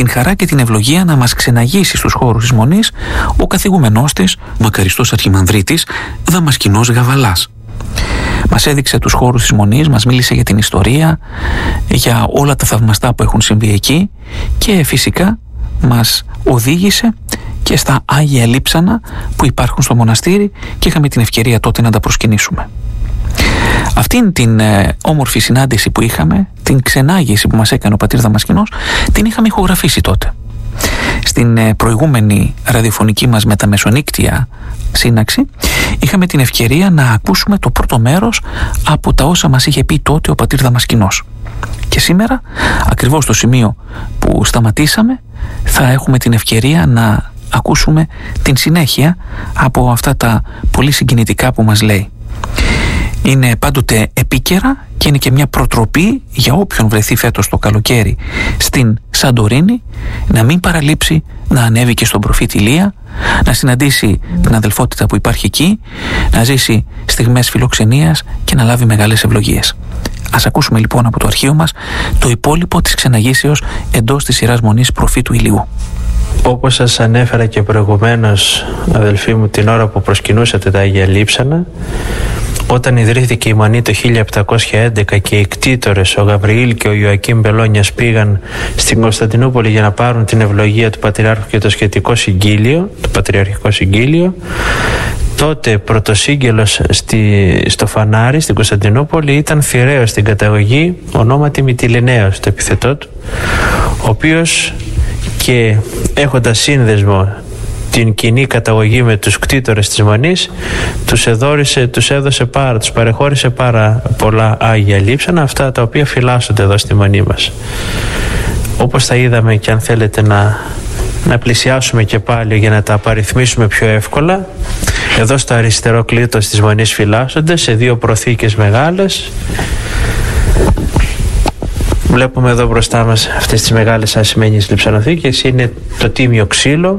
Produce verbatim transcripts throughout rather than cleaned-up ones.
την χαρά και την ευλογία να μας ξεναγήσει στους χώρους της Μονής ο καθηγούμενός της, ο μακαριστός αρχιμανδρίτης Δαμασκηνός Γαβαλάς. Μας έδειξε τους χώρους της Μονής, μας μίλησε για την ιστορία, για όλα τα θαυμαστά που έχουν συμβεί εκεί και φυσικά μας οδήγησε και στα Άγια Λείψανα που υπάρχουν στο μοναστήρι και είχαμε την ευκαιρία τότε να τα προσκυνήσουμε. Αυτήν την ε, όμορφη συνάντηση που είχαμε, την ξενάγηση που μας έκανε ο πατήρ Δαμασκηνός, την είχαμε ηχογραφήσει τότε. Στην ε, προηγούμενη ραδιοφωνική μας μεταμεσονύκτια σύναξη είχαμε την ευκαιρία να ακούσουμε το πρώτο μέρος από τα όσα μας είχε πει τότε ο πατήρ Δαμασκηνός. Και σήμερα, ακριβώς στο σημείο που σταματήσαμε, θα έχουμε την ευκαιρία να ακούσουμε την συνέχεια από αυτά τα πολύ συγκινητικά που μας λέει. Είναι πάντοτε επίκαιρα και είναι και μια προτροπή για όποιον βρεθεί φέτος το καλοκαίρι στην Σαντορίνη να μην παραλείψει να ανέβει και στον προφήτη Ηλία, να συναντήσει την αδελφότητα που υπάρχει εκεί, να ζήσει στιγμές φιλοξενίας και να λάβει μεγάλες ευλογίες. Ας ακούσουμε λοιπόν από το αρχείο μας το υπόλοιπο της ξεναγήσεως εντός της Ιεράς Μονής προφήτου Ηλιού. Όπως σας ανέφερα και προηγουμένως, αδελφοί μου, την ώρα που προσκυνούσατε τα Άγια Λείψανα, όταν ιδρύθηκε η Μονή το χίλια επτακόσια έντεκα και οι κτήτορες, ο Γαβριήλ και ο Ιωακήμ Μπελόνιας, πήγαν στην Κωνσταντινούπολη για να πάρουν την ευλογία του Πατριάρχου και το σχετικό συγκύλιο, το Πατριαρχικό Συγκύλιο, τότε πρωτοσύγγελος στη, στο Φανάρι, στην Κωνσταντινούπολη, ήταν Θηραίος στην καταγωγή, ονόματι Μυτιληναίος, το επιθετό του, ο οποίος και έχοντας σύνδεσμο την κοινή καταγωγή με τους κτήτορες της Μονής, τους εδόρισε, τους έδωσε πάρα, τους παρεχώρησε πάρα πολλά Άγια Λείψανα, αυτά τα οποία φυλάσσονται εδώ στη Μονή μας. Όπως τα είδαμε, και αν θέλετε να, να πλησιάσουμε και πάλι για να τα απαριθμίσουμε πιο εύκολα, εδώ στο αριστερό κλήτος της Μονής φυλάσσονται σε δύο προθήκες μεγάλες. Βλέπουμε εδώ μπροστά μας αυτές τις μεγάλες ασημένιες λειψανοθήκες. Είναι το τίμιο ξύλο,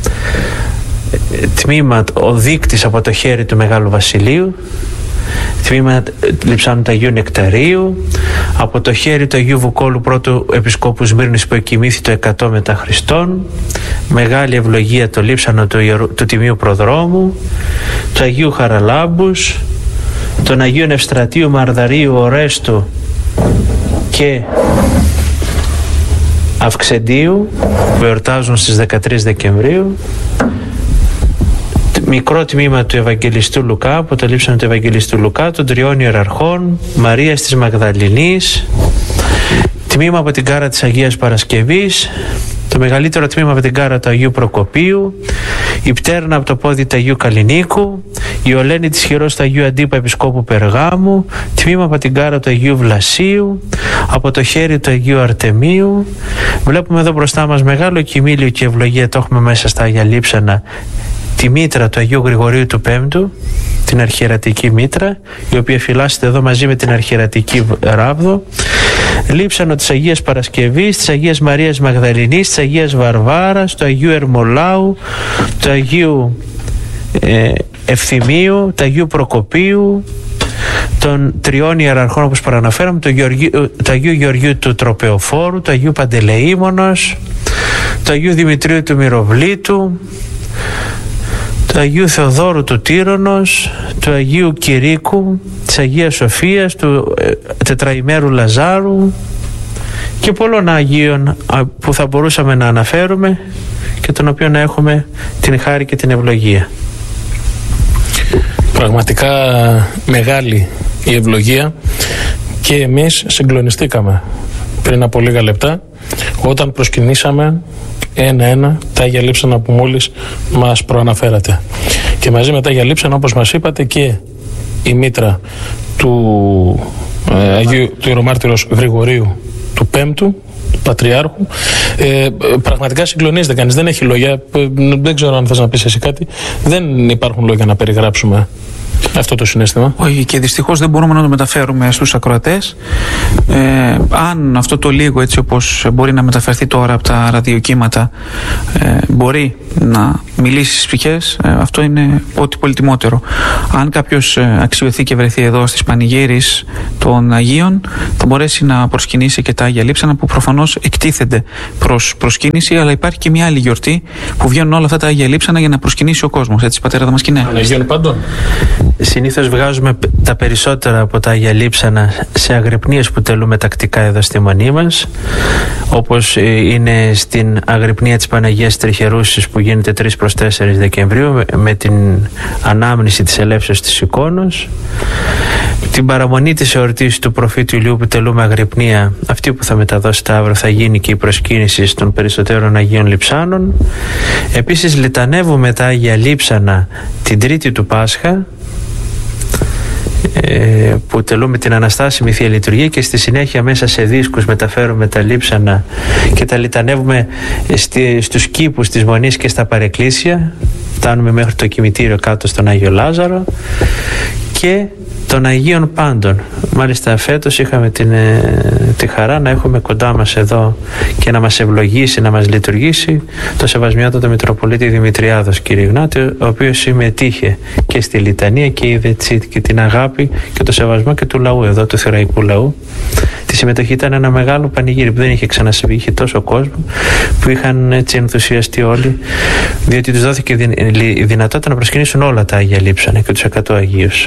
τμήμα, ο δείκτης από το χέρι του Μεγάλου Βασιλείου, τμήμα λειψάνου του Αγίου Νεκταρίου, από το χέρι του Αγίου Βουκόλου πρώτου Επισκόπου Σμύρνης που εκοιμήθη το εκατό μετά Χριστόν, μεγάλη ευλογία το λείψανο του, Ιερου, του Τιμίου Προδρόμου, του Αγίου Χαραλάμπους, τον Αγίου Ευστρατείου Μαρδαρίου Ορέστου και Αυξεντίου που εορτάζουν στις δεκατρείς Δεκεμβρίου, μικρό τμήμα του Ευαγγελιστού Λουκά, από το λείψανο του Ευαγγελιστού Λουκά, των τριών ιεραρχών, Μαρίας της Μαγδαληνής, τμήμα από την κάρα της Αγίας Παρασκευής, το μεγαλύτερο τμήμα από την κάρα του Αγίου Προκοπίου, η πτέρνα από το πόδι του Αγίου Καλλινίκου, η ολένη της χειρός του Αγίου Αντίπα Επισκόπου Περγάμου, τμήμα από την κάρα του Αγίου Βλασίου, από το χέρι του Αγίου Αρτεμίου. Βλέπουμε εδώ μπροστά μας μεγάλο κοιμήλιο και ευλογία, το έχουμε μέσα στα Άγια Λείψανα, τη μήτρα του Αγίου Γρηγορίου του Πέμπτου, την αρχιερατική μήτρα, η οποία φυλάσσεται εδώ μαζί με την αρχιερατική ράβδο, λείψανο της Αγίας Παρασκευής, της Αγίας Μαρίας Μαγδαληνής, της Αγίας Βαρβάρας, του Αγίου Ερμολάου, του Αγίου ε, Ευθυμίου, του Αγίου Προκοπίου, των τριών ιεραρχών όπως παραναφέραμε, του, Γεωργίου, του Αγίου Γεωργίου του Τροπεοφόρου, του Αγίου Παντελεήμονος, του Αγίου Δημητρίου του Μυροβλήτου, του Αγίου Θεοδόρου του Τύρονος, του Αγίου Κηρύκου, της Αγίας Σοφίας, του ε, Τετραημέρου Λαζάρου και πολλών Αγίων που θα μπορούσαμε να αναφέρουμε και των οποίων να έχουμε την χάρη και την ευλογία. Πραγματικά μεγάλη η ευλογία και εμείς συγκλονιστήκαμε πριν από λίγα λεπτά όταν προσκυνήσαμε ένα-ένα τα Άγια Λείψανα που μόλις μας προαναφέρατε. Και μαζί με τα Άγια Λείψανα, όπως μας είπατε, και η μήτρα του, ε, Αγίου, του Ιερομάρτυρος Γρηγορίου του Πέμπτου, του Πατριάρχου. Ε, πραγματικά συγκλονίζεται κανείς, δεν έχει λόγια. Ε, δεν ξέρω αν θες να πεις εσύ κάτι. Δεν υπάρχουν λόγια να περιγράψουμε αυτό το συναίσθημα. Όχι, και δυστυχώς δεν μπορούμε να το μεταφέρουμε στους ακροατές. Ε, αν αυτό το λίγο, έτσι όπως μπορεί να μεταφερθεί τώρα από τα ραδιοκύματα, ε, μπορεί να μιλήσει στις ψυχές, ε, αυτό είναι ό,τι πολυτιμότερο. Αν κάποιος ε, αξιωθεί και βρεθεί εδώ στις πανηγύρεις των Αγίων, θα μπορέσει να προσκυνήσει και τα Άγια Λείψανα, που προφανώς εκτίθενται προς προσκύνηση, αλλά υπάρχει και μια άλλη γιορτή που βγαίνουν όλα αυτά τα Άγια Λείψανα για να προσκυνήσει ο κόσμος. Έτσι, πατέρα Δαμασκηνέ? Αγίων Πάντων. Συνήθως βγάζουμε τα περισσότερα από τα Άγια Λείψανα σε αγρυπνίες που τελούμε τακτικά εδώ στη Μονή μας, όπως είναι στην αγρυπνία της Παναγίας Τριχερούσης που γίνεται τρεις προς τέσσερις Δεκεμβρίου με την ανάμνηση της ελεύσεως της εικόνος, την παραμονή της εορτής του προφήτου Ηλίου που τελούμε αγρυπνία, αυτή που θα μεταδώσετε αύριο, θα γίνει και η προσκύνηση των περισσότερων Αγίων Λειψάνων. Επίσης λιτανεύουμε τα Άγια Λείψανα την Τρίτη του Πάσχα, που τελούμε την Αναστάσιμη Θεία Λειτουργία, και στη συνέχεια μέσα σε δίσκους μεταφέρουμε τα λείψανα και τα λιτανεύουμε στους κήπους της Μονής και στα παρεκκλήσια. Φτάνουμε μέχρι το κημητήριο κάτω στον Άγιο Λάζαρο και των Αγίων Πάντων. Μάλιστα φέτος είχαμε την, τη χαρά να έχουμε κοντά μας εδώ και να μας ευλογήσει, να μας λειτουργήσει το Σεβασμιότατο Μητροπολίτη Δημητριάδος κύριε Γνάτιο, ο οποίος συμμετείχε και στη λιτανία και είδε και την αγάπη και το σεβασμό και του λαού εδώ, του θεραϊκού λαού. Τη συμμετοχή ήταν ένα μεγάλο πανηγύρι που δεν είχε ξανασυμβεί, είχε τόσο κόσμο που είχαν έτσι ενθουσιαστεί όλοι, διότι τους δόθηκε η δυνατότητα να προσκυνήσουν όλα τα Άγια Λείψανα και τους εκατό Αγίους.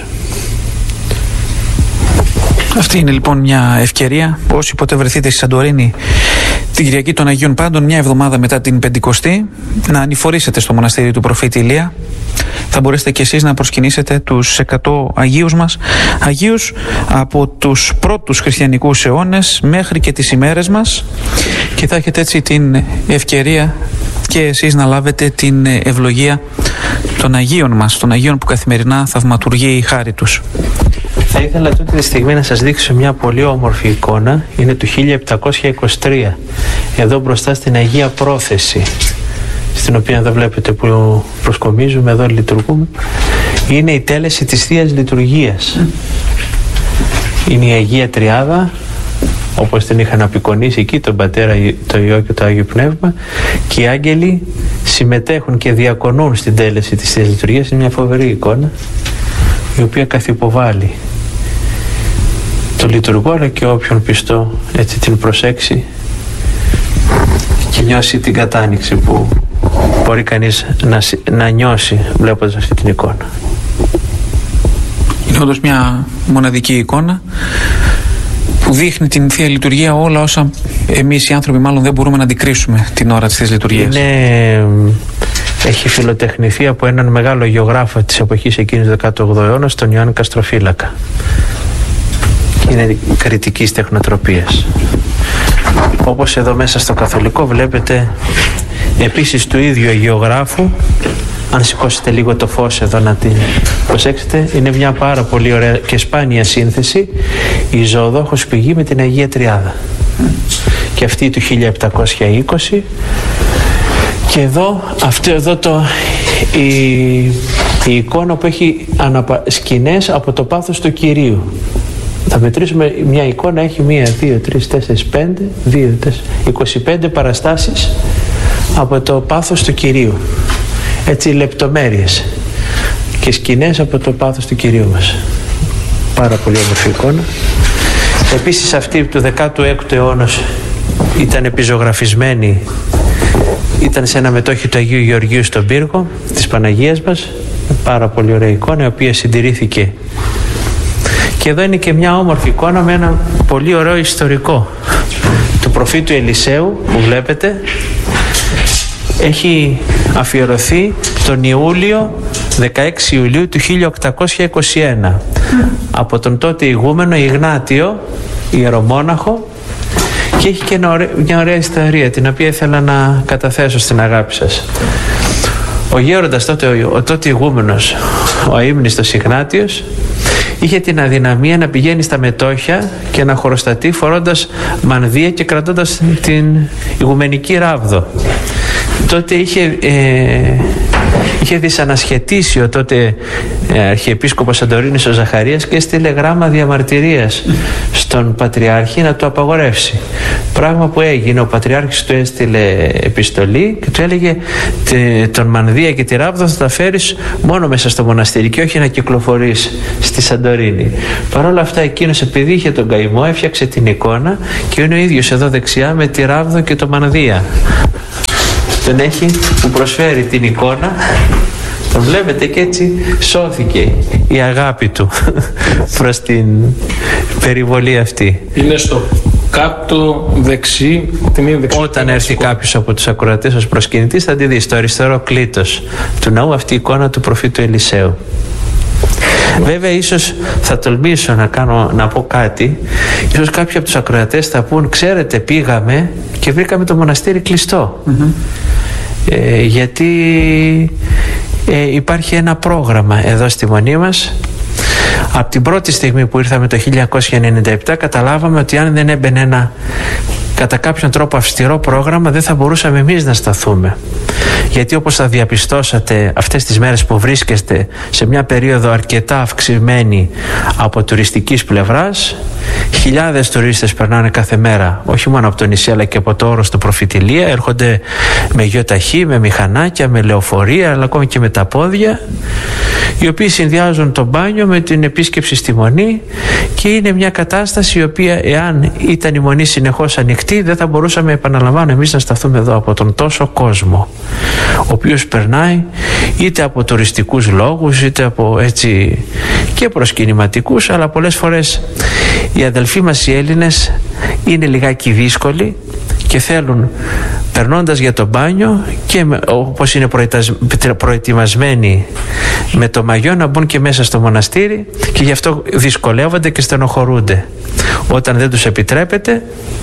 Αυτή είναι λοιπόν μια ευκαιρία, όσοι ποτέ βρεθείτε στη Σαντορίνη την Κυριακή των Αγίων Πάντων, μια εβδομάδα μετά την Πεντηκοστή, να ανηφορήσετε στο μοναστήρι του προφήτη Ηλία. Θα μπορέσετε και εσείς να προσκυνήσετε τους εκατό Αγίους μας, Αγίους από τους πρώτους χριστιανικούς αιώνες μέχρι και τις ημέρες μας, και θα έχετε έτσι την ευκαιρία και εσείς να λάβετε την ευλογία των Αγίων μας, των Αγίων που καθημερινά θαυματουργεί η χάρη τους. Θα ήθελα τούτη τη στιγμή να σας δείξω μια πολύ όμορφη εικόνα. Είναι του χίλια επτακόσια είκοσι τρία. Εδώ μπροστά στην Αγία Πρόθεση, στην οποία εδώ βλέπετε που προσκομίζουμε, εδώ λειτουργούμε. Είναι η τέλεση της Θείας Λειτουργίας. Είναι η Αγία Τριάδα, όπως την είχαν απεικονίσει εκεί, τον Πατέρα, το Υιό και το Άγιο Πνεύμα, και οι άγγελοι συμμετέχουν και διακονούν στην τέλεση της Θείας Λειτουργίας. Είναι μια φοβερή εικόνα, η οποία καθυποβάλλει το λειτουργό, αλλά και όποιον πιστό έτσι την προσέξει και νιώσει την κατάνοιξη που μπορεί κανείς να, να νιώσει βλέποντας αυτή την εικόνα. Είναι όντως μια μοναδική εικόνα που δείχνει την Θεία Λειτουργία, όλα όσα εμείς οι άνθρωποι μάλλον δεν μπορούμε να αντικρίσουμε την ώρα της Θείας Λειτουργίας. Είναι... Έχει φιλοτεχνηθεί από έναν μεγάλο γεωγράφο της εποχής εκείνης του δέκατου όγδοου αιώνα, τον Ιωάννη Καστροφύλακα. Είναι κριτικής τεχνοτροπίας. Όπως εδώ μέσα στο καθολικό βλέπετε επίσης του ίδιου γεωγράφου, αν σηκώσετε λίγο το φως εδώ να την προσέξετε, είναι μια πάρα πολύ ωραία και σπάνια σύνθεση, η Ζωοδόχος Πηγή με την Αγία Τριάδα. Και αυτή του χίλια επτακόσια είκοσι. Και εδώ, αυτό εδώ το, η, η εικόνα που έχει αναπα, σκηνές από το πάθος του Κυρίου. Θα μετρήσουμε, μια εικόνα έχει μία, δύο, τρεις, τέσσερις, πέντε, δύο, τέσσερις, είκοσι πέντε παραστάσεις από το πάθος του Κυρίου. Έτσι λεπτομέρειες και σκηνές από το πάθος του Κυρίου μας. Πάρα πολύ όμορφη εικόνα. Επίσης αυτή του δέκατου έκτου αιώνα ήταν επιζωγραφισμένη. Ήταν σε ένα μετόχι του Αγίου Γεωργίου στον πύργο της Παναγίας μας. Πάρα πολύ ωραία εικόνα, η οποία συντηρήθηκε. Και εδώ είναι και μια όμορφη εικόνα με ένα πολύ ωραίο ιστορικό του προφήτου Ελισέου που βλέπετε. Έχει αφιερωθεί τον Ιούλιο, δεκαέξι Ιουλίου του χίλια οκτακόσια είκοσι ένα από τον τότε ηγούμενο Ιγνάτιο, ιερομόναχο, και έχει και μια ωραία ιστορία την οποία ήθελα να καταθέσω στην αγάπη σας. Ο γέροντας τότε, ο, ο τότε ηγούμενος, ο αείμνηστος Ιγνάτιος, είχε την αδυναμία να πηγαίνει στα μετόχια και να χωροστατεί φορώντας μανδύα και κρατώντας την ηγουμενική ράβδο. Τότε είχε, ε, είχε δυσανασχετήσει ο τότε Αρχιεπίσκοπος Σαντορίνης ο Ζαχαρίας και έστειλε γράμμα διαμαρτυρίας στον Πατριάρχη να το απαγορεύσει. Πράγμα που έγινε, ο Πατριάρχης του έστειλε επιστολή και του έλεγε τον Μανδύα και τη Ράβδο θα τα φέρεις μόνο μέσα στο μοναστήρι και όχι να κυκλοφορείς στη Σαντορίνη. Παρ' όλα αυτά εκείνος, επειδή είχε τον καημό, έφτιαξε την εικόνα και είναι ο ίδιος εδώ δεξιά με τη Ράβδο και το Μανδύα. Τον έχει που προσφέρει την εικόνα, τον βλέπετε, και έτσι σώθηκε η αγάπη του προς την περιβολή αυτή. Είναι στο κάτω δεξί, δεξί Όταν έρθει κάποιος από τους ακροατές ως προσκυνητής θα τη δει στο αριστερό κλήτος του ναού αυτή η εικόνα του προφήτου Ελισαίου. Βέβαια ίσως θα τολμήσω να, κάνω, να πω κάτι. Ίσως κάποιοι από τους ακροατές θα πούν, ξέρετε, πήγαμε και βρήκαμε το μοναστήρι κλειστό. Mm-hmm. ε, γιατί ε, υπάρχει ένα πρόγραμμα εδώ στη Μονή μας. Από την πρώτη στιγμή που ήρθαμε το χίλια εννιακόσια ενενήντα επτά καταλάβαμε ότι αν δεν έμπαινε ένα κατά κάποιον τρόπο αυστηρό πρόγραμμα δεν θα μπορούσαμε εμείς να σταθούμε. Γιατί όπως θα διαπιστώσατε αυτές τις μέρες που βρίσκεστε σε μια περίοδο αρκετά αυξημένη από τουριστικής πλευράς, χιλιάδες τουρίστες περνάνε κάθε μέρα, όχι μόνο από το νησί αλλά και από το όρος του Προφητηλία, έρχονται με γιοταχή, με μηχανάκια, με λεωφορεία αλλά ακόμη και με τα πόδια, οι οποίοι συνδυάζουν το μπάνιο με την επίσκεψη στη Μονή και είναι μια κατάσταση η οποία εάν ήταν η Μονή συνεχώς ανοιχτή δεν θα μπορούσαμε, επαναλαμβάνω, εμείς να σταθούμε εδώ από τον τόσο κόσμο ο οποίος περνάει είτε από τουριστικούς λόγους είτε από έτσι και προσκυνηματικούς, αλλά πολλές φορές οι αδελφοί μας οι Έλληνες είναι λιγάκι δύσκολοι και θέλουν, περνώντας για το μπάνιο και όπως είναι προετοιμασμένοι με το μαγιό, να μπουν και μέσα στο μοναστήρι και γι' αυτό δυσκολεύονται και στενοχωρούνται όταν δεν τους επιτρέπεται.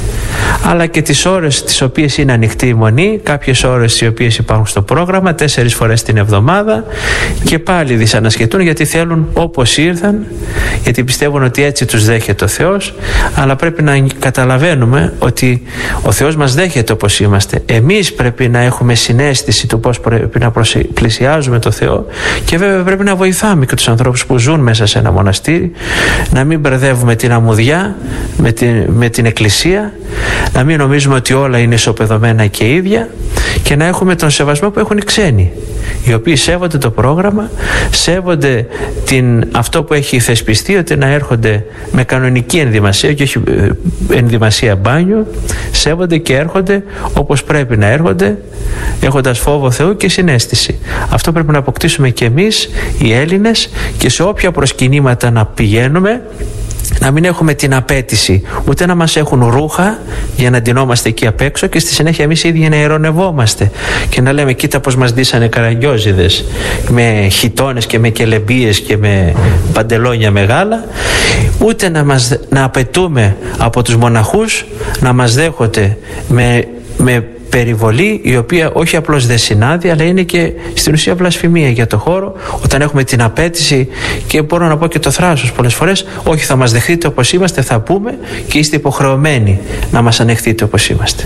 Αλλά και τις ώρες τις οποίες είναι ανοιχτή η Μονή, κάποιες ώρες οι οποίες υπάρχουν στο πρόγραμμα, τέσσερις φορές την εβδομάδα, και πάλι δυσανασχετούν γιατί θέλουν όπως ήρθαν, γιατί πιστεύουν ότι έτσι τους δέχεται ο Θεός. Αλλά πρέπει να καταλαβαίνουμε ότι ο Θεός μας δέχεται όπως είμαστε. Εμείς πρέπει να έχουμε συναίσθηση του πώς πρέπει να πλησιάζουμε το Θεό και βέβαια πρέπει να βοηθάμε και τους ανθρώπους που ζουν μέσα σε ένα μοναστήρι, να μην μπερδεύουμε την αμμουδιά με την, με την εκκλησία, να μην νομίζουμε ότι όλα είναι ισοπεδωμένα και ίδια και να έχουμε τον σεβασμό που έχουν οι ξένοι, οι οποίοι σέβονται το πρόγραμμα, σέβονται την, αυτό που έχει θεσπιστεί, ότι να έρχονται με κανονική ενδυμασία και όχι ενδυμασία μπάνιου, σέβονται και έρχονται όπως πρέπει να έρχονται, έχοντας φόβο Θεού και συναίσθηση. Αυτό πρέπει να αποκτήσουμε και εμείς οι Έλληνες, και σε όποια προσκυνήματα να πηγαίνουμε να μην έχουμε την απέτηση ούτε να μας έχουν ρούχα για να ντυνόμαστε εκεί απ' έξω και στη συνέχεια εμείς οι ίδιοι να ειρωνευόμαστε και να λέμε κοίτα πως μας ντύσανε καραγκιόζιδες με χιτώνες και με κελεμπίες και με παντελόνια μεγάλα, ούτε να, μας, να απαιτούμε από τους μοναχούς να μας δέχονται με, με περιβολή η οποία όχι απλώς δεν συνάδει αλλά είναι και στην ουσία βλασφημία για το χώρο, όταν έχουμε την απέτηση και μπορώ να πω και το θράσος πολλές φορές, όχι θα μας δεχτείτε όπως είμαστε, θα πούμε, και είστε υποχρεωμένοι να μας ανεχτείτε όπως είμαστε.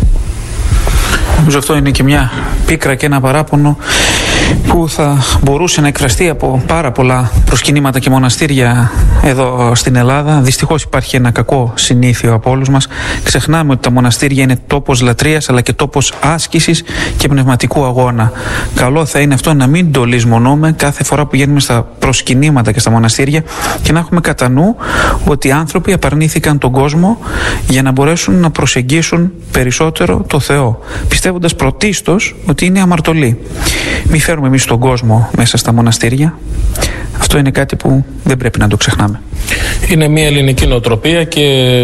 Νομίζω αυτό είναι και μια πίκρα και ένα παράπονο που θα μπορούσε να εκφραστεί από πάρα πολλά προσκυνήματα και μοναστήρια εδώ στην Ελλάδα. Δυστυχώς υπάρχει ένα κακό συνήθειο από όλους μας. Ξεχνάμε ότι τα μοναστήρια είναι τόπος λατρείας αλλά και τόπος άσκησης και πνευματικού αγώνα. Καλό θα είναι αυτό να μην το λησμονούμε κάθε φορά που βγαίνουμε στα προσκυνήματα και στα μοναστήρια και να έχουμε κατά νου ότι οι άνθρωποι απαρνήθηκαν τον κόσμο για να μπορέσουν να προσεγγίσουν περισσότερο το Θεό, πιστεύοντας πρωτίστως ότι είναι αμαρτωλοί. Μη φέρουμε εμείς τον κόσμο μέσα στα μοναστήρια. Αυτό είναι κάτι που δεν πρέπει να το ξεχνάμε. Είναι μια ελληνική νοοτροπία και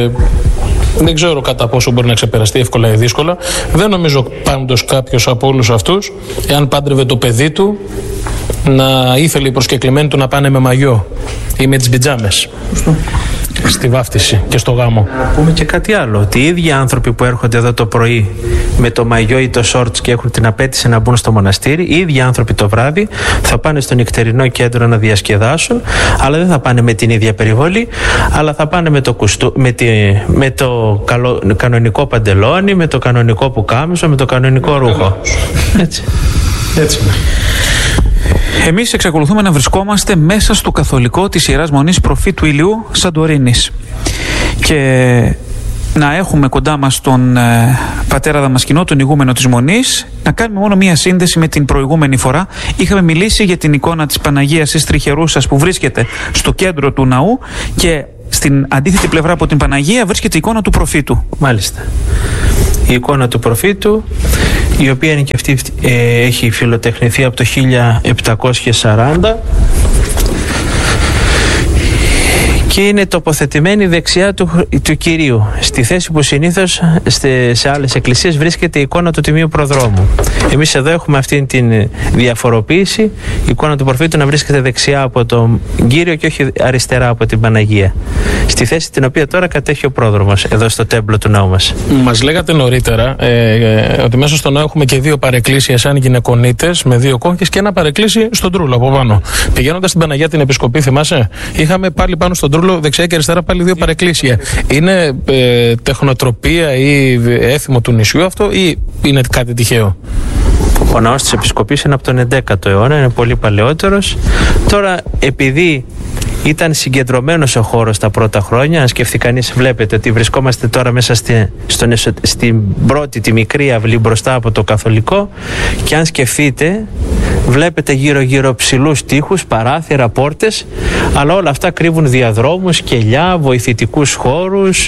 δεν ξέρω κατά πόσο μπορεί να ξεπεραστεί εύκολα ή δύσκολα. Δεν νομίζω πάντως κάποιος από όλους αυτούς, εάν πάντρευε το παιδί του, να ήθελε οι προσκεκλημένοι του να πάνε με μαγιό ή με τις πιτζάμες στη βάφτιση και στο γάμο. Να πούμε και κάτι άλλο, ότι οι ίδιοι άνθρωποι που έρχονται εδώ το πρωί με το μαγιό ή το σόρτς και έχουν την απέτηση να μπουν στο μοναστήρι, οι ίδιοι άνθρωποι το βράδυ θα πάνε στο νυχτερινό κέντρο να διασκεδάσουν, αλλά δεν θα πάνε με την ίδια περιβολή, αλλά θα πάνε με το, κουστού, με τη, με το καλο, κανονικό παντελόνι, με το κανονικό πουκάμισο, με το κανονικό ρούχο. Έτσι. Έτσι. Εμείς εξακολουθούμε να βρισκόμαστε μέσα στο καθολικό της Ιεράς Μονής Προφήτου Ηλιού Σαντορίνης και να έχουμε κοντά μας τον ε, πατέρα Δαμασκηνό, τον ηγούμενο της Μονής. Να κάνουμε μόνο μία σύνδεση με την προηγούμενη φορά. Είχαμε μιλήσει για την εικόνα της Παναγίας της Τριχερούσας που βρίσκεται στο κέντρο του ναού και στην αντίθετη πλευρά από την Παναγία βρίσκεται η εικόνα του προφήτου. Μάλιστα. Η εικόνα του προφήτου, η οποία είναι και αυτή, ε, έχει φιλοτεχνηθεί από το χίλια επτακόσια σαράντα και είναι τοποθετημένη δεξιά του, του Κυρίου, στη θέση που συνήθως στε, σε άλλες εκκλησίες βρίσκεται η εικόνα του Τιμίου Προδρόμου. Εμείς εδώ έχουμε αυτή την διαφοροποίηση, η εικόνα του προφήτου να βρίσκεται δεξιά από τον Κύριο και όχι αριστερά από την Παναγία, στη θέση την οποία τώρα κατέχει ο πρόδρομος εδώ στο τέμπλο του ναού μας. Μας λέγατε νωρίτερα ε, ε, ότι μέσα στο ναό έχουμε και δύο παρεκκλήσια σαν γυναικονίτες με δύο κόκκες και ένα παρεκκλήσι στον Τρούλο από πάνω. Πηγαίνοντας στην Παναγία την Επισκοπή, θυμάσαι, είχαμε πάλι πάνω στον Τρούλο δεξιά και αριστερά πάλι δύο παρεκκλήσια. Είναι ε, τεχνοτροπία ή έθιμο του νησιού αυτό ή είναι κάτι τυχαίο? Ο ναός της Επισκοπής είναι από τον εντέκατο αιώνα, είναι πολύ παλαιότερος. Τώρα, επειδή ήταν συγκεντρωμένος ο χώρος τα πρώτα χρόνια, αν σκεφτεί κανείς, βλέπετε ότι βρισκόμαστε τώρα μέσα στη, στον εσω, στην πρώτη, τη μικρή αυλή μπροστά από το καθολικό, και αν σκεφτείτε, βλέπετε γύρω γύρω ψηλούς τοίχους, παράθυρα, πόρτες, αλλά όλα αυτά κρύβουν διαδρόμους, κελιά, βοηθητικούς χώρους.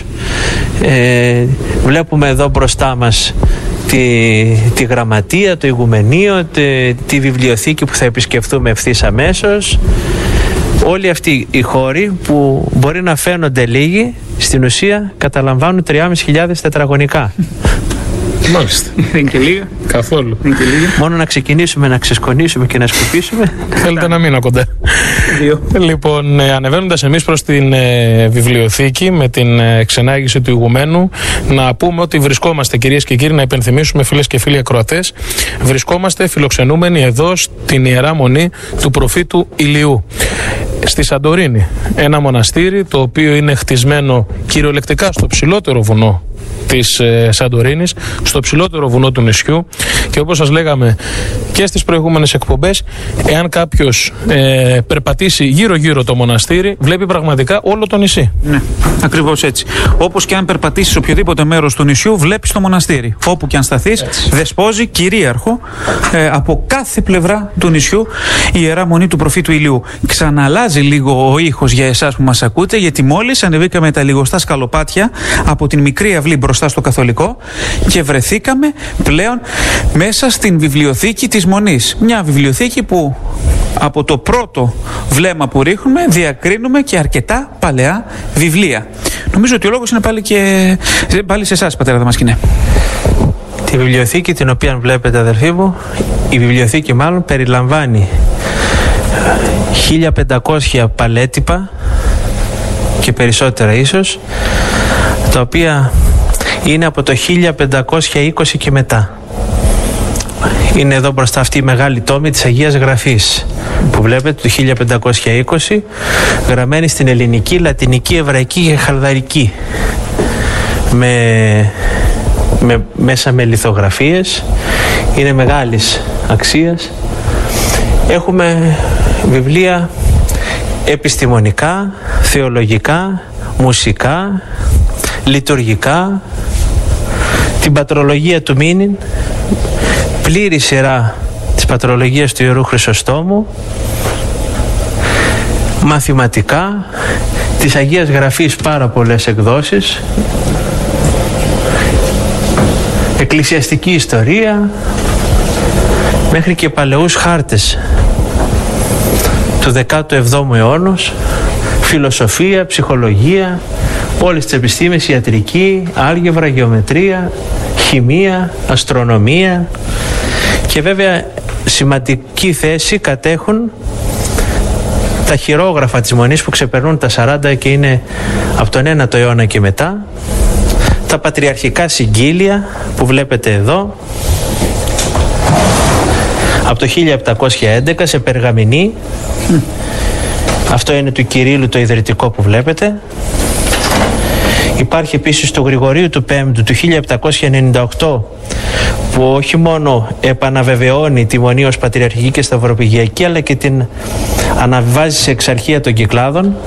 Ε, βλέπουμε εδώ μπροστά μας Τη, τη γραμματεία, το ηγουμενείο, τη, τη βιβλιοθήκη που θα επισκεφθούμε ευθύς αμέσως. Όλοι αυτοί οι χώροι που μπορεί να φαίνονται λίγοι, στην ουσία καταλαμβάνουν τρεις χιλιάδες πεντακόσια τετραγωνικά. Μάλιστα. Δεν είναι και λίγα. Καθόλου. Είναι και λίγα. Μόνο να ξεκινήσουμε να ξεσκονίσουμε και να σκουπίσουμε. Θέλετε να μείνω κοντά. Δύο. Λοιπόν, ε, ανεβαίνοντας εμείς προς την ε, βιβλιοθήκη με την ε, ξενάγηση του ηγουμένου, να πούμε ότι βρισκόμαστε, κυρίες και κύριοι, να υπενθυμίσουμε, φίλες και φίλοι ακροατές, βρισκόμαστε φιλοξενούμενοι εδώ στην Ιερά Μονή του Προφήτου Ηλιού στη Σαντορίνη, ένα μοναστήρι το οποίο είναι χτισμένο κυριολεκτικά στο ψηλότερο βουνό της ε, Σαντορίνης, στο ψηλότερο βουνό του νησιού, και όπως σας λέγαμε και στις προηγούμενες εκπομπές, εάν κάποιος ε, περπατήσει γύρω γύρω το μοναστήρι, βλέπει πραγματικά όλο το νησί. Ναι, ακριβώς έτσι. Όπως και αν περπατήσεις σε οποιοδήποτε μέρος του νησιού, βλέπεις το μοναστήρι. Όπου και αν σταθείς, έτσι, δεσπόζει κυρίαρχο ε, από κάθε πλευρά του νησιού η Ιερά Μονή του Προφήτου Ηλιού. Ξαναλάζει λίγο ο ήχος για εσάς που μας ακούτε, γιατί μόλις ανεβήκαμε τα λιγοστά σκαλοπάτια από την μικρή αυλή μπροστά στο καθολικό και βρεθήκαμε πλέον μέσα στην βιβλιοθήκη της Μονής. Μια βιβλιοθήκη που από το πρώτο βλέμμα που ρίχνουμε διακρίνουμε και αρκετά παλαιά βιβλία. Νομίζω ότι ο λόγος είναι πάλι, και... πάλι σε εσάς, πατέρα Δαμασκηνέ. Τη βιβλιοθήκη την οποία βλέπετε, αδερφοί μου, η βιβλιοθήκη μάλλον περιλαμβάνει χίλια πεντακόσια παλέτυπα και περισσότερα ίσως, τα οποία είναι από το χίλια πεντακόσια είκοσι και μετά. Είναι εδώ μπροστά αυτή η μεγάλη τόμη της Αγίας Γραφής που βλέπετε του χίλια πεντακόσια είκοσι, γραμμένη στην ελληνική, λατινική, εβραϊκή και χαλδαρική, με, με, μέσα με λιθογραφίες. Είναι μεγάλης αξίας. Έχουμε βιβλία επιστημονικά, θεολογικά, μουσικά, λειτουργικά, την πατρολογία του Μήνυν, πλήρη σειρά της πατρολογίας του Ιερού Χρυσοστόμου, μαθηματικά, της Αγίας Γραφής πάρα πολλές εκδόσεις, εκκλησιαστική ιστορία, μέχρι και παλαιούς χάρτες του δέκατου εβδόμου αιώνος, φιλοσοφία, ψυχολογία, όλες τις επιστήμες, ιατρική, άλγευρα, γεωμετρία, χημεία, αστρονομία, και βέβαια σημαντική θέση κατέχουν τα χειρόγραφα της Μονής που ξεπερνούν τα σαράντα και είναι από τον ένατο αιώνα και μετά, τα πατριαρχικά συγκύλια που βλέπετε εδώ από το χίλια επτακόσια έντεκα σε περγαμηνή. Mm. Αυτό είναι του Κυρίλλου το ιδρυτικό που βλέπετε. Υπάρχει επίσης του Γρηγορίου του Πέμπτου του χίλια επτακόσια ενενήντα οκτώ που όχι μόνο επαναβεβαιώνει τη Μονή ως πατριαρχική και σταυροπηγιακή, αλλά και την αναβιβάζει σε εξαρχία των Κυκλάδων.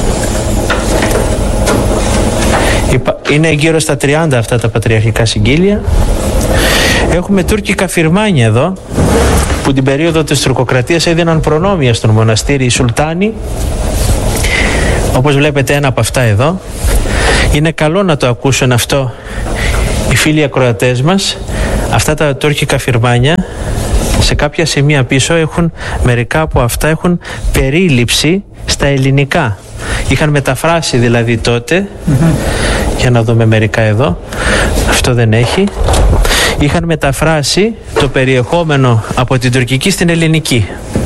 Είναι γύρω στα τριάντα αυτά τα πατριαρχικά συγκύλια. Έχουμε τουρκικά φυρμάνια εδώ, που την περίοδο της τουρκοκρατίας έδιναν προνόμια στον μοναστήρι οι Σουλτάνοι. Όπως βλέπετε ένα από αυτά εδώ. Είναι καλό να το ακούσουν αυτό οι φίλοι ακροατές μας. Αυτά τα τουρκικά φυρμάνια σε κάποια σημεία πίσω έχουν, μερικά από αυτά έχουν περίληψη στα ελληνικά. Είχαν μεταφράσει δηλαδή τότε, mm-hmm. για να δούμε μερικά εδώ, αυτό δεν έχει. Είχαν μεταφράσει το περιεχόμενο από την τουρκική στην ελληνική.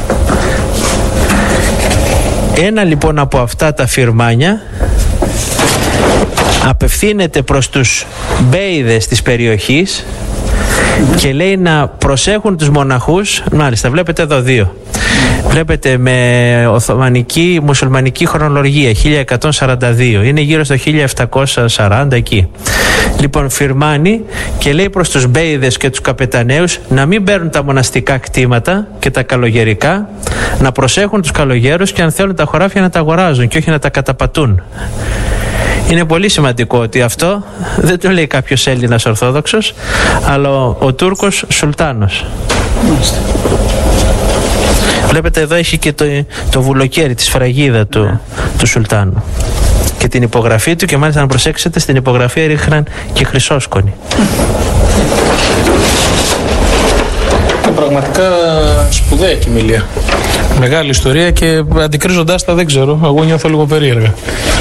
Ένα λοιπόν από αυτά τα φυρμάνια απευθύνεται προς τους μπέιδες της περιοχής και λέει να προσέχουν τους μοναχούς. Μάλιστα, βλέπετε εδώ δύο. Βλέπετε με Οθωμανική μουσουλμανική χρονολογία χίλια εκατόν σαράντα δύο. Είναι γύρω στο χίλια επτακόσια σαράντα εκεί. Λοιπόν, φυρμάνει και λέει προς τους μπέιδες και τους καπεταναίους να μην παίρνουν τα μοναστικά κτήματα και τα καλογερικά, να προσέχουν τους καλογέρους και αν θέλουν τα χωράφια να τα αγοράζουν και όχι να τα καταπατούν. Είναι πολύ σημαντικό ότι αυτό δεν το λέει κάποιος Έλληνας Ορθόδοξος, αλλά ο, ο Τούρκος Σουλτάνος. Βλέπετε εδώ έχει και το, το βουλοκαίρι, τη σφραγίδα του, του Σουλτάνου και την υπογραφή του, και μάλιστα να προσέξετε στην υπογραφή ρίχναν και χρυσόσκονη. Είναι πραγματικά σπουδαία κοιμήλια. Μεγάλη ιστορία και αντικρίζοντάς τα δεν ξέρω, εγώ νιώθω λίγο περίεργα.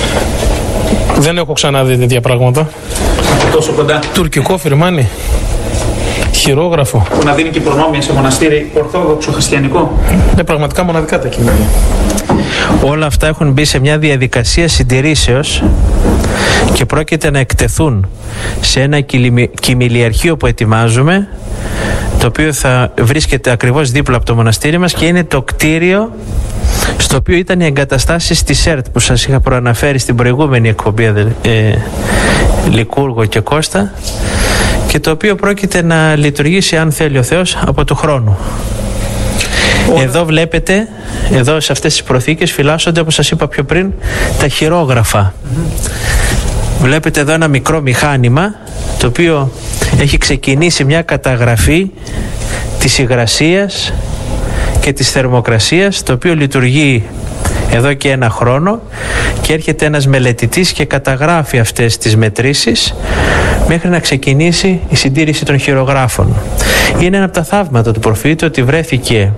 Δεν έχω ξαναδεί τέτοια πράγματα. Τόσο κοντά. Τουρκικό φυρμάνι. Χειρόγραφο. Που να δίνει και προνόμια σε μοναστήρι ορθόδοξο χριστιανικό. Είναι πραγματικά μοναδικά τα κείμενα. Όλα αυτά έχουν μπει σε μια διαδικασία συντηρήσεως και πρόκειται να εκτεθούν σε ένα κοιμηλιαρχείο που ετοιμάζουμε, το οποίο θα βρίσκεται ακριβώς δίπλα από το μοναστήρι μας και είναι το κτίριο στο οποίο ήταν οι εγκαταστάσεις της ΕΡΤ που σας είχα προαναφέρει στην προηγούμενη εκπομπή, ε, Λικούργο και Κώστα, και το οποίο πρόκειται να λειτουργήσει, αν θέλει ο Θεός, από του χρόνου. Όλα. Εδώ βλέπετε, εδώ σε αυτές τις προθήκες φυλάσσονται, όπως σας είπα πιο πριν, τα χειρόγραφα. Mm-hmm. Βλέπετε εδώ ένα μικρό μηχάνημα, το οποίο έχει ξεκινήσει μια καταγραφή της υγρασίας και της θερμοκρασίας, το οποίο λειτουργεί εδώ και ένα χρόνο και έρχεται ένας μελετητής και καταγράφει αυτές τις μετρήσεις μέχρι να ξεκινήσει η συντήρηση των χειρογράφων. Είναι ένα από τα θαύματα του προφήτη ότι βρέθηκε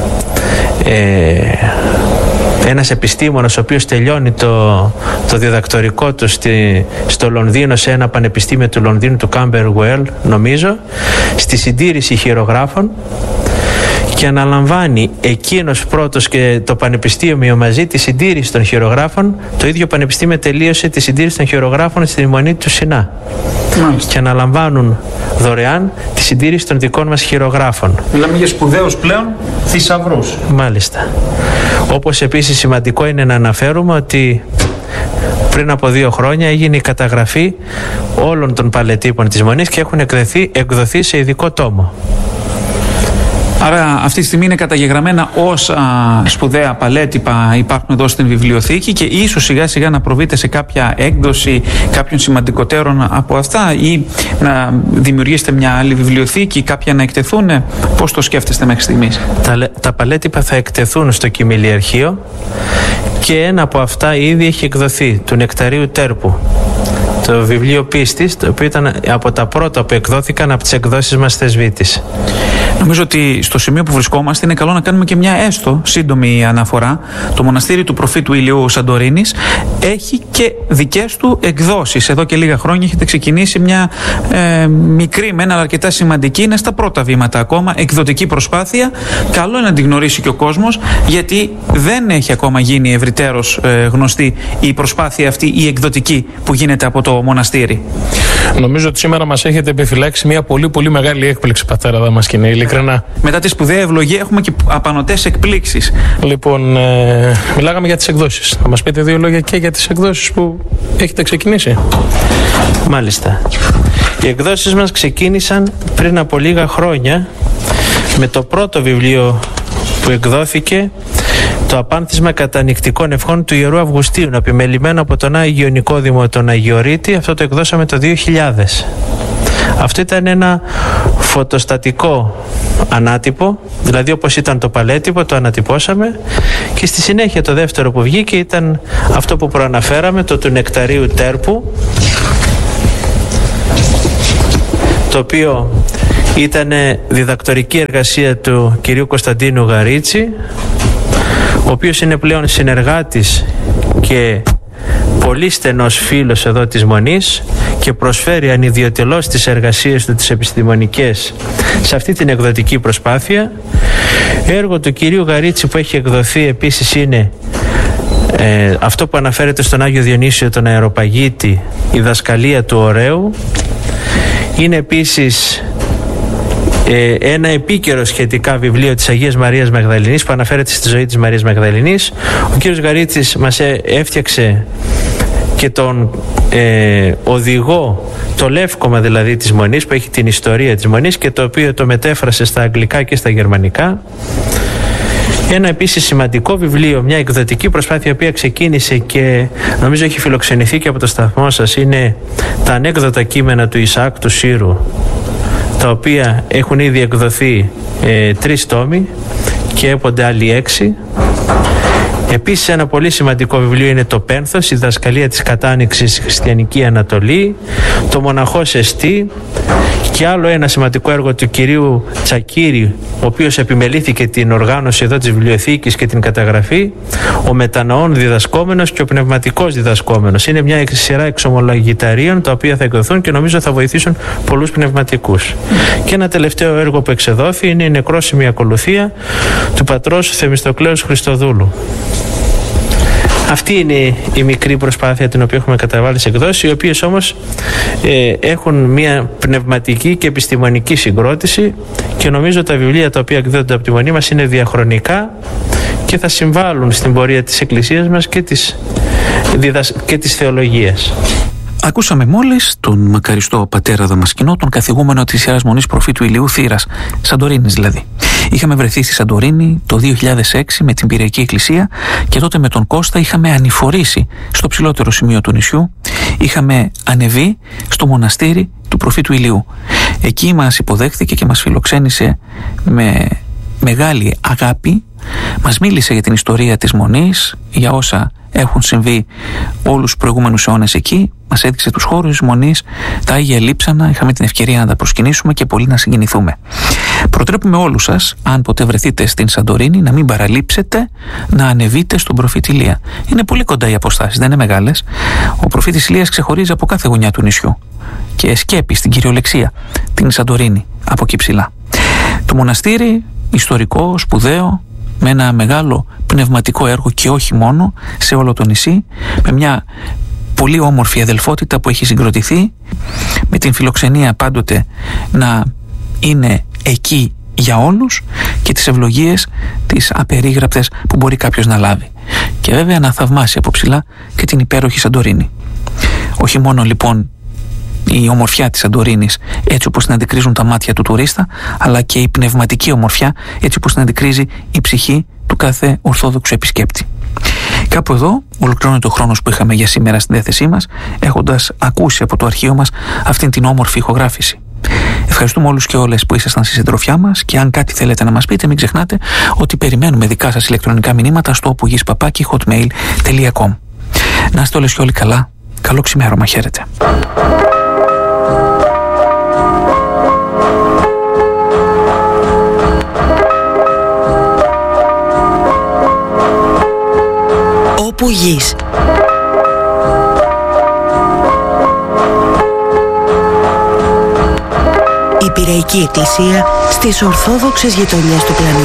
ε, ένας επιστήμονας ο οποίος τελειώνει το, το διδακτορικό του στη, στο Λονδίνο, σε ένα πανεπιστήμιο του Λονδίνου, του Camberwell νομίζω, στη συντήρηση χειρογράφων, και αναλαμβάνει εκείνος πρώτος και το πανεπιστήμιο μαζί τη συντήρηση των χειρογράφων. Το ίδιο πανεπιστήμιο τελείωσε τη συντήρηση των χειρογράφων στη Μονή του Σινά. Μάλιστα. Και αναλαμβάνουν δωρεάν τη συντήρηση των δικών μας χειρογράφων. Μιλάμε για σπουδαίους πλέον θησαυρούς. Μάλιστα. Όπως επίσης σημαντικό είναι να αναφέρουμε ότι πριν από δύο χρόνια έγινε η καταγραφή όλων των παλαιτύπων της Μονής και έχουν εκδοθεί, εκδοθεί σε ειδικό τόμο. Άρα αυτή τη στιγμή είναι καταγεγραμμένα όσα σπουδαία παλέτυπα υπάρχουν εδώ στην βιβλιοθήκη και ίσως σιγά σιγά να προβείτε σε κάποια έκδοση κάποιων σημαντικότερων από αυτά ή να δημιουργήσετε μια άλλη βιβλιοθήκη, κάποια να εκτεθούν. Πώς το σκέφτεστε μέχρι στιγμής? Τα, τα παλέτυπα θα εκτεθούν στο Κοιμηλιαρχείο και ένα από αυτά ήδη έχει εκδοθεί, του Νεκταρίου Τέρπου. Το βιβλίο Πίστης, το οποίο ήταν από τα πρώτα που εκδόθηκαν από τις εκδόσεις μας Θεσβήτης. Νομίζω ότι στο σημείο που βρισκόμαστε είναι καλό να κάνουμε και μια έστω σύντομη αναφορά. Το μοναστήρι του προφήτου Ηλίου Σαντορίνης έχει και δικές του εκδόσεις. Εδώ και λίγα χρόνια έχετε ξεκινήσει μια ε, μικρή, μεν αλλά αρκετά σημαντική, είναι στα πρώτα βήματα ακόμα, εκδοτική προσπάθεια. Καλό είναι να την γνωρίσει και ο κόσμος, γιατί δεν έχει ακόμα γίνει ευρυτέρως ε, γνωστή η προσπάθεια αυτή, η εκδοτική που γίνεται από το μοναστήρι. Νομίζω ότι σήμερα μας έχετε επιφυλάξει μια πολύ πολύ μεγάλη έκπληξη, πατέρα Δαμασκηνέ, ειλικρινά. Μετά τη σπουδαία ευλογία έχουμε και απανωτές εκπλήξεις. Λοιπόν, ε, μιλάγαμε για τις εκδόσεις. Θα μας πείτε δύο λόγια και για τις εκδόσεις που έχετε ξεκινήσει? Μάλιστα. Οι εκδόσεις μας ξεκίνησαν πριν από λίγα χρόνια με το πρώτο βιβλίο που εκδόθηκε, το Απάνθισμα Κατανυκτικών Ευχών του Ιερού Αυγουστίου, επιμελημένο από τον Άγιο Νικόδημο τον Αγιορείτη. Αυτό το εκδώσαμε το δύο χιλιάδες. Αυτό ήταν ένα φωτοστατικό ανάτυπο, δηλαδή όπως ήταν το παλέτυπο, το ανατυπώσαμε, και στη συνέχεια το δεύτερο που βγήκε ήταν αυτό που προαναφέραμε, το του Νεκταρίου Τέρπου, το οποίο ήταν διδακτορική εργασία του κυρίου Κωνσταντίνου Γαρίτσι, ο οποίος είναι πλέον συνεργάτης και πολύ στενός φίλος εδώ της Μονής και προσφέρει ανιδιοτελώς τις εργασίες του, τις επιστημονικές, σε αυτή την εκδοτική προσπάθεια. Έργο του κυρίου Γαρίτσι που έχει εκδοθεί επίσης είναι ε, αυτό που αναφέρεται στον Άγιο Διονύσιο τον Αεροπαγίτη, η δασκαλία του Ωραίου. Είναι επίσης ε, ένα επίκαιρο σχετικά βιβλίο της Αγίας Μαρίας Μαγδαληνής που αναφέρεται στη ζωή της Μαρίας Μαγδαληνής. Ο κύριος Γαρίτσης μας έφτιαξε και τον ε, οδηγό, το λεύκομα δηλαδή της Μονής, που έχει την ιστορία της Μονής και το οποίο το μετέφρασε στα αγγλικά και στα γερμανικά. Ένα επίσης σημαντικό βιβλίο, μια εκδοτική προσπάθεια η οποία ξεκίνησε και νομίζω έχει φιλοξενηθεί και από το σταθμό σας, είναι τα ανέκδοτα κείμενα του Ισαάκ του Σύρου, τα οποία έχουν ήδη εκδοθεί ε, τρεις τόμοι και έπονται άλλοι έξι. Επίσης ένα πολύ σημαντικό βιβλίο είναι το Πένθος, η δασκαλία της κατάνοιξης στη χριστιανική Ανατολή, το Μοναχός Εστί, και άλλο ένα σημαντικό έργο του κυρίου Τσακύρη, ο οποίος επιμελήθηκε την οργάνωση εδώ της βιβλιοθήκης και την καταγραφή, ο μετανοών διδασκόμενος και ο πνευματικός διδασκόμενος. Είναι μια σειρά εξομολογηταρίων τα οποία θα εκδοθούν και νομίζω θα βοηθήσουν πολλούς πνευματικούς. Και ένα τελευταίο έργο που εξεδόθη είναι η νεκρόσιμη ακολουθία του πατρός Θεμιστοκλέους Χριστοδούλου. Αυτή είναι η μικρή προσπάθεια την οποία έχουμε καταβάλει σε εκδόσεις, οι οποίες όμως ε, έχουν μια πνευματική και επιστημονική συγκρότηση, και νομίζω τα βιβλία τα οποία εκδίδονται από τη Μονή μας είναι διαχρονικά και θα συμβάλλουν στην πορεία της Εκκλησίας μας και της, και της θεολογίας. Ακούσαμε μόλις τον μακαριστό πατέρα Δαμασκηνό, τον καθηγούμενο της Ιεράς Μονής Προφήτου Ηλιού Θήρας, Σαντορίνης δηλαδή. Είχαμε βρεθεί στη Σαντορίνη το δύο χιλιάδες έξι με την Πυριακή Εκκλησία και τότε με τον Κώστα είχαμε ανηφορήσει στο ψηλότερο σημείο του νησιού. Είχαμε ανεβεί στο μοναστήρι του Προφήτου Ηλιού. Εκεί μας υποδέχθηκε και μας φιλοξένησε με μεγάλη αγάπη. Μας μίλησε για την ιστορία της Μονής, για όσα έχουν συμβεί όλους τους προηγούμενους αιώνες εκεί. Μας έδειξε τους χώρους της Μονής, τα Άγια Λείψανα. Είχαμε την ευκαιρία να τα προσκυνήσουμε και πολύ να συγκινηθούμε. Προτρέπουμε όλους σας, αν ποτέ βρεθείτε στην Σαντορίνη, να μην παραλείψετε να ανεβείτε στον Προφήτη Ηλία. Είναι πολύ κοντά οι αποστάσεις, δεν είναι μεγάλες. Ο Προφήτης Ηλίας ξεχωρίζει από κάθε γωνιά του νησιού και σκέπει στην κυριολεξία την Σαντορίνη από εκεί ψηλά. Το μοναστήρι, ιστορικό, σπουδαίο, με ένα μεγάλο πνευματικό έργο και όχι μόνο σε όλο το νησί, με μια πολύ όμορφη αδελφότητα που έχει συγκροτηθεί, με την φιλοξενία πάντοτε να είναι εκεί για όλους και τις ευλογίες, τις απερίγραπτες που μπορεί κάποιος να λάβει. Και βέβαια να θαυμάσει από ψηλά και την υπέροχη Σαντορίνη. Όχι μόνο λοιπόν η ομορφιά της Σαντορίνης έτσι όπως την αντικρίζουν τα μάτια του τουρίστα, αλλά και η πνευματική ομορφιά έτσι όπως την αντικρίζει η ψυχή του κάθε ορθόδοξου επισκέπτη. Κάπου εδώ ολοκληρώνεται ο χρόνος που είχαμε για σήμερα στην διάθεσή μας, έχοντας ακούσει από το αρχείο μας αυτήν την όμορφη ηχογράφηση. Ευχαριστούμε όλους και όλες που ήσασταν στη συντροφιά μας, και αν κάτι θέλετε να μας πείτε, μην ξεχνάτε ότι περιμένουμε δικά σας ηλεκτρονικά μηνύματα στο opougis παπάκι hotmail τελεία com. Να είστε όλες και όλοι καλά. Καλό ξημέρωμα. Χαίρετε. Opougis. Η Πειραϊκή Εκκλησία στις ορθόδοξες γειτονιές του πλανήτη.